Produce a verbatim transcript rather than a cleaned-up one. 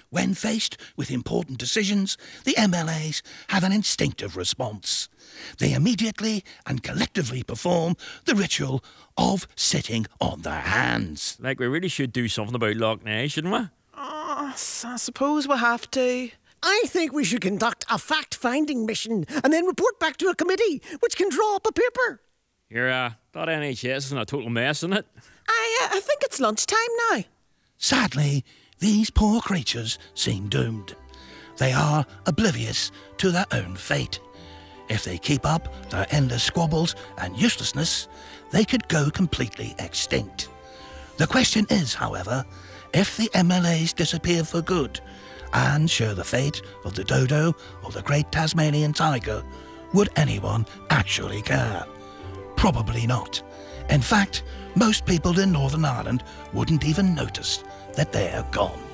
When faced with important decisions, the M L As have an instinctive response. They immediately and collectively perform the ritual of sitting on their hands. Like, we really should do something about Loch Ness, shouldn't we? Uh, I suppose we have to. I think we should conduct a fact-finding mission and then report back to a committee which can draw up a paper. You're, uh, that N H S isn't a total mess, isn't it? I, uh, I think it's lunchtime now. Sadly, these poor creatures seem doomed. They are oblivious to their own fate. If they keep up their endless squabbles and uselessness, they could go completely extinct. The question is, however, if the M L As disappear for good and share the fate of the dodo or the great Tasmanian tiger, would anyone actually care? Probably not. In fact, most people in Northern Ireland wouldn't even notice that they're gone.